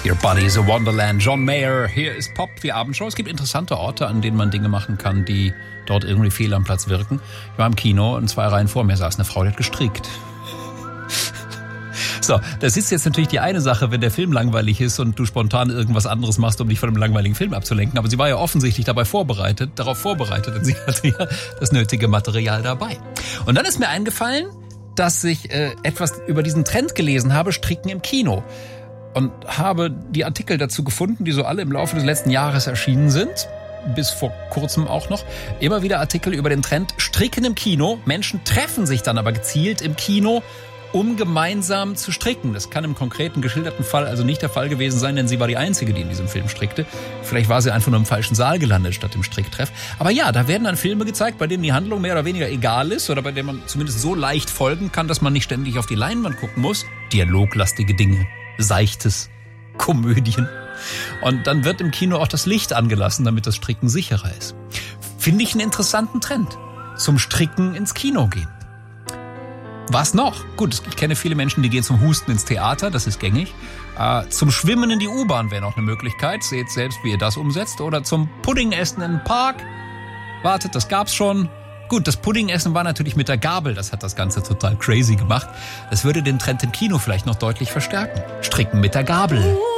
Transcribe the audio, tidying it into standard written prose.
Your Body is a Wonderland. John Mayer, hier ist Pop, die Abendshow. Es gibt interessante Orte, an denen man Dinge machen kann, die dort irgendwie fehl am Platz wirken. Ich war im Kino und 2 Reihen vor mir saß eine Frau, die hat gestrickt. So, das ist jetzt natürlich die eine Sache, wenn der Film langweilig ist und du spontan irgendwas anderes machst, um dich von einem langweiligen Film abzulenken. Aber sie war ja offensichtlich darauf vorbereitet, und sie hatte ja das nötige Material dabei. Und dann ist mir eingefallen, dass ich etwas über diesen Trend gelesen habe, Stricken im Kino. Und habe die Artikel dazu gefunden, die so alle im Laufe des letzten Jahres erschienen sind, bis vor kurzem auch noch. Immer wieder Artikel über den Trend Stricken im Kino. Menschen treffen sich dann aber gezielt im Kino, um gemeinsam zu stricken. Das kann im konkreten geschilderten Fall also nicht der Fall gewesen sein, denn sie war die Einzige, die in diesem Film strickte. Vielleicht war sie einfach nur im falschen Saal gelandet statt im Stricktreff. Aber ja, da werden dann Filme gezeigt, bei denen die Handlung mehr oder weniger egal ist oder bei denen man zumindest so leicht folgen kann, dass man nicht ständig auf die Leinwand gucken muss. Dialoglastige Dinge, Seichtes, Komödien. Und dann wird im Kino auch das Licht angelassen, damit das Stricken sicherer ist. Finde ich einen interessanten Trend. Zum Stricken ins Kino gehen. Was noch? Gut, ich kenne viele Menschen, die gehen zum Husten ins Theater, das ist gängig. Zum Schwimmen in die U-Bahn wäre noch eine Möglichkeit. Seht selbst, wie ihr das umsetzt. Oder zum Puddingessen im Park. Wartet, das gab's schon. Gut, das Puddingessen war natürlich mit der Gabel. Das hat das Ganze total crazy gemacht. Das würde den Trend im Kino vielleicht noch deutlich verstärken. Stricken mit der Gabel.